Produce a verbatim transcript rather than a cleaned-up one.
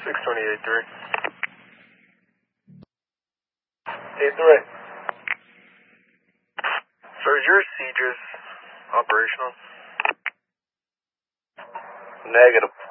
six twenty-eight three. eight three. Sir, is your Cedrus operational? Negative.